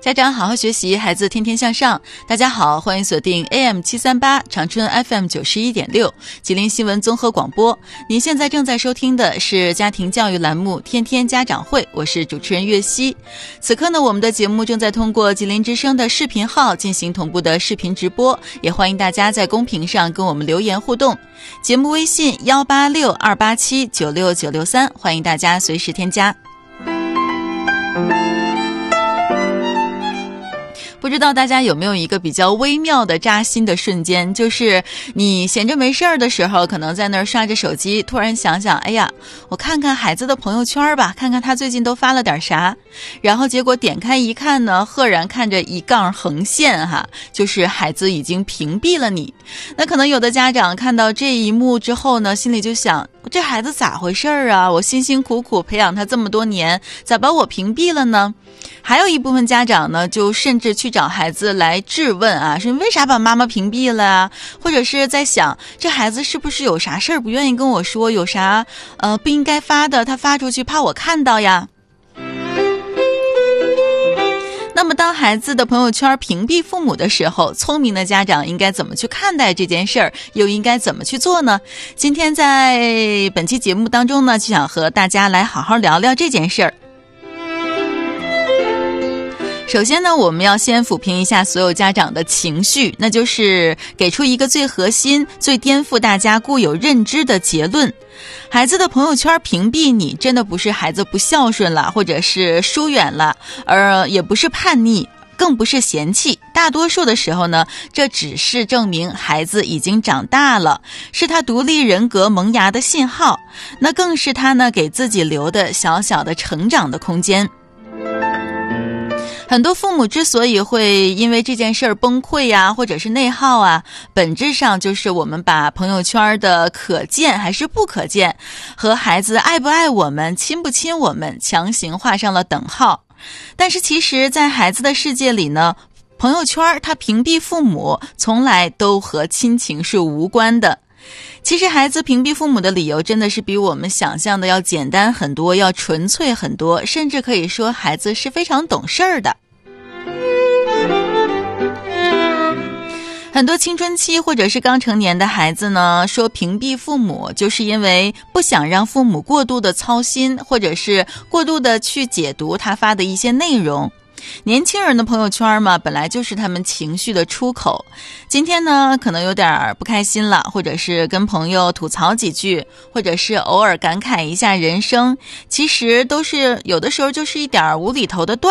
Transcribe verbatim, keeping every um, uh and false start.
家长好好学习，孩子天天向上。大家好，欢迎锁定 A M 七三八 长春 F M 九十一点六 吉林新闻综合广播。您现在正在收听的是家庭教育栏目天天家长会，我是主持人岳熙。此刻呢，我们的节目正在通过吉林之声的视频号进行同步的视频直播，也欢迎大家在公屏上跟我们留言互动。节目微信幺八六二八七九六九六三，欢迎大家随时添加。不知道大家有没有一个比较微妙的扎心的瞬间，就是你闲着没事儿的时候，可能在那儿刷着手机，突然想想，哎呀，我看看孩子的朋友圈吧，看看他最近都发了点啥，然后结果点开一看呢，赫然看着一杠横线哈，就是孩子已经屏蔽了你。那可能有的家长看到这一幕之后呢，心里就想，这孩子咋回事啊？我辛辛苦苦培养他这么多年，咋把我屏蔽了呢？还有一部分家长呢，就甚至去找孩子来质问啊，说你为啥把妈妈屏蔽了啊？或者是在想，这孩子是不是有啥事儿不愿意跟我说，有啥呃不应该发的，他发出去怕我看到呀？那么当孩子的朋友圈屏蔽父母的时候，聪明的家长应该怎么去看待这件事儿，又应该怎么去做呢？今天在本期节目当中呢，就想和大家来好好聊聊这件事儿。首先呢，我们要先抚平一下所有家长的情绪，那就是给出一个最核心、最颠覆大家固有认知的结论。孩子的朋友圈屏蔽你，真的不是孩子不孝顺了，或者是疏远了，而也不是叛逆，更不是嫌弃。大多数的时候呢，这只是证明孩子已经长大了，是他独立人格萌芽的信号，那更是他呢给自己留的小小的成长的空间。很多父母之所以会因为这件事儿崩溃呀、啊，或者是内耗啊，本质上就是我们把朋友圈的可见还是不可见和孩子爱不爱我们、亲不亲我们强行画上了等号。但是其实在孩子的世界里呢，朋友圈它屏蔽父母从来都和亲情是无关的。其实孩子屏蔽父母的理由真的是比我们想象的要简单很多，要纯粹很多，甚至可以说孩子是非常懂事儿的。很多青春期或者是刚成年的孩子呢，说屏蔽父母就是因为不想让父母过度的操心，或者是过度的去解读他发的一些内容。年轻人的朋友圈嘛，本来就是他们情绪的出口。今天呢，可能有点不开心了，或者是跟朋友吐槽几句，或者是偶尔感慨一下人生，其实都是有的时候就是一点无厘头的段